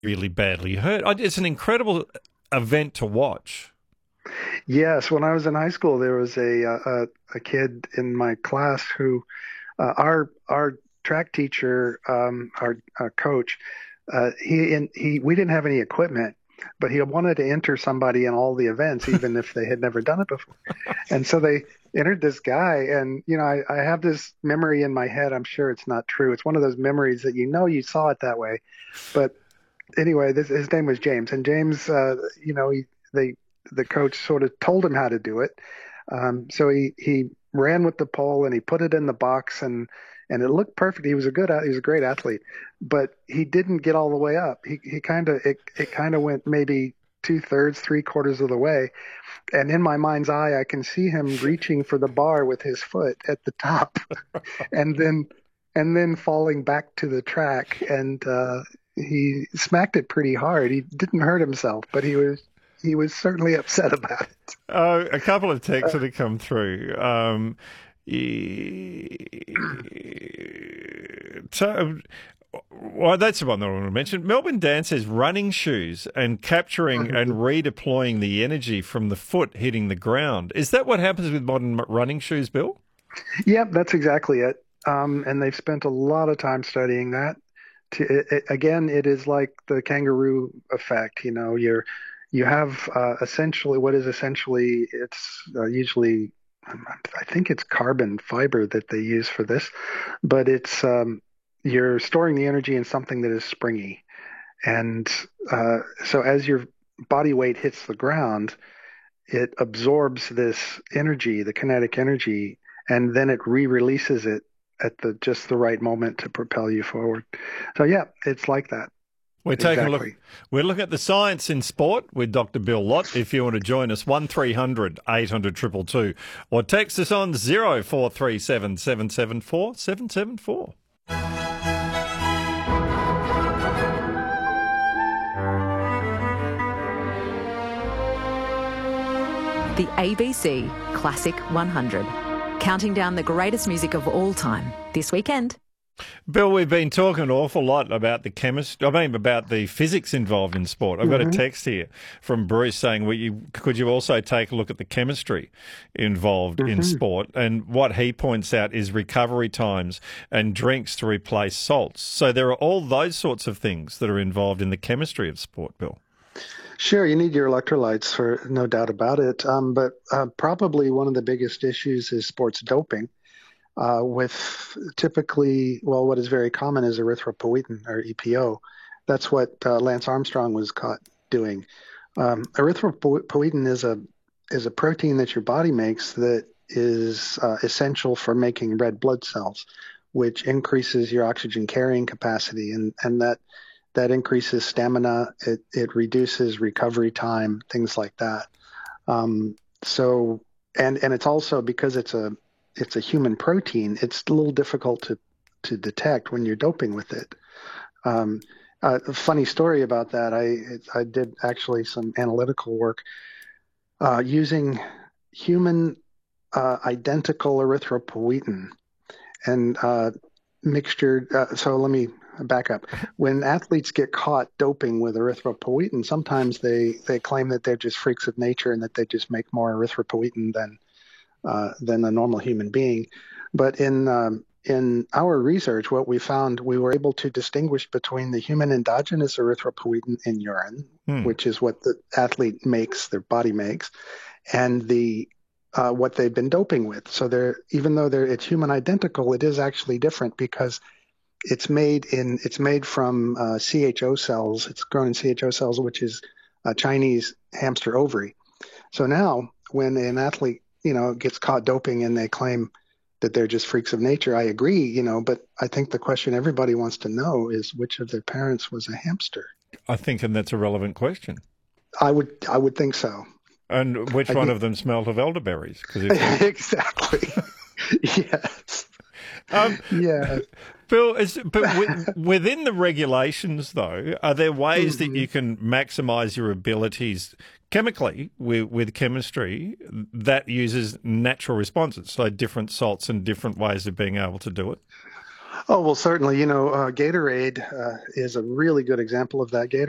really badly hurt. It's an incredible event to watch. Yes, when I was in high school, there was a kid in my class who our track teacher, our coach, he we didn't have any equipment, but he wanted to enter somebody in all the events, even if they had never done it before. And so they entered this guy, and I have this memory in my head. I'm sure it's not true. It's one of those memories that you saw it that way, but anyway, his name was James, and James, they the coach sort of told him how to do it. So he ran with the pole and he put it in the box, and it looked perfect. He was a great athlete, but he didn't get all the way up. He kind of it kind of went maybe two-thirds, three-quarters of the way, and in my mind's eye, I can see him reaching for the bar with his foot at the top, and then falling back to the track, and he smacked it pretty hard. He didn't hurt himself, but he was certainly upset about it. A couple of texts that have come through. Well, that's the one that I want to mention. Melbourne Dan says running shoes and capturing and redeploying the energy from the foot hitting the ground. Is that what happens with modern running shoes, Bill? Yep, that's exactly it. And they've spent a lot of time studying that. Again, it is like the kangaroo effect. You have essentially it's usually, I think it's carbon fiber that they use for this, but it's you're storing the energy in something that is springy, and so as your body weight hits the ground, it absorbs this energy, the kinetic energy, and then it re-releases it at just the right moment to propel you forward. So yeah, it's like that. We're taking a look. Exactly. We're looking at the science in sport with Dr. Bill Lott. If you want to join us, 1300 800 222, or text us on 0437 774 774. The ABC Classic 100, counting down the greatest music of all time this weekend. Bill, we've been talking an awful lot about about the physics involved in sport. I've got a text here from Bruce saying, could you also take a look at the chemistry involved in sport? And what he points out is recovery times and drinks to replace salts. So there are all those sorts of things that are involved in the chemistry of sport, Bill. Sure, you need your electrolytes, for no doubt about it. But probably one of the biggest issues is sports doping. With typically, what is very common is erythropoietin, or EPO. That's what Lance Armstrong was caught doing. Erythropoietin is a protein that your body makes that is essential for making red blood cells, which increases your oxygen carrying capacity, and that increases stamina. It reduces recovery time, things like that. So it's also, because it's a human protein, it's a little difficult to detect when you're doping with it. A funny story about that, I did actually some analytical work using human identical erythropoietin and mixture. So let me back up. When athletes get caught doping with erythropoietin, sometimes they claim that they're just freaks of nature and that they just make more erythropoietin than a normal human being. But in our research, what we found, we were able to distinguish between the human endogenous erythropoietin in urine, which is what the athlete makes, their body makes, and the what they've been doping with. So even though it's human identical, it is actually different because it's made from CHO cells. It's grown in CHO cells, which is a Chinese hamster ovary. So now, when an athlete gets caught doping and they claim that they're just freaks of nature, I agree, but I think the question everybody wants to know is which of their parents was a hamster. I think, and that's a relevant question. I would think so. And which one of them smelled of elderberries? Exactly. Yes. Yeah. Bill, within the regulations, though, are there ways that you can maximise your abilities chemically with chemistry that uses natural responses, so different salts and different ways of being able to do it? Oh, well, certainly. Gatorade is a really good example of that. Gatorade